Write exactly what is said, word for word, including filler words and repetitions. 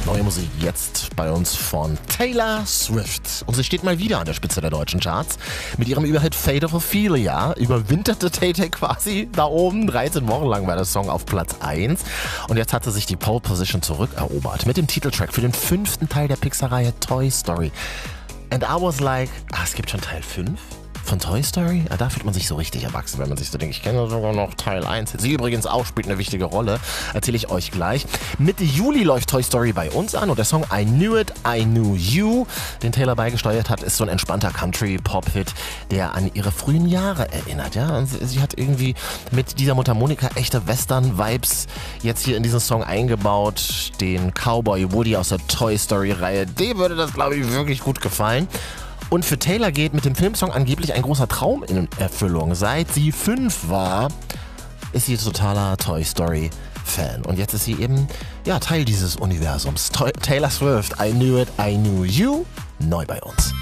Neue Musik jetzt bei uns von Taylor Swift. Und sie steht mal wieder an der Spitze der deutschen Charts. Mit ihrem Überhit Fate of Ophelia überwinterte Tay-Tay quasi da oben. dreizehn Wochen lang war der Song auf Platz eins. Und jetzt hat sie sich die Pole Position zurückerobert mit dem Titeltrack für den fünften Teil der Pixar-Reihe Toy Story. And I was like, ah, es gibt schon Teil fünf? Von Toy Story? Ja, da fühlt man sich so richtig erwachsen, wenn man sich so denkt, ich kenne sogar noch Teil eins. Sie übrigens auch spielt eine wichtige Rolle, erzähle ich euch gleich. Mitte Juli läuft Toy Story bei uns an und der Song I Knew It, I Knew You, den Taylor beigesteuert hat, ist so ein entspannter Country-Pop-Hit, der an ihre frühen Jahre erinnert. Ja? Und sie hat irgendwie mit dieser Mundharmonika echte Western-Vibes jetzt hier in diesen Song eingebaut. Den Cowboy Woody aus der Toy Story-Reihe, dem würde das, glaube ich, wirklich gut gefallen. Und für Taylor geht mit dem Filmsong angeblich ein großer Traum in Erfüllung. Seit sie fünf war, ist sie totaler Toy Story-Fan. Und jetzt ist sie eben ja, Teil dieses Universums. Taylor Swift, I Knew It, I Knew You, neu bei uns.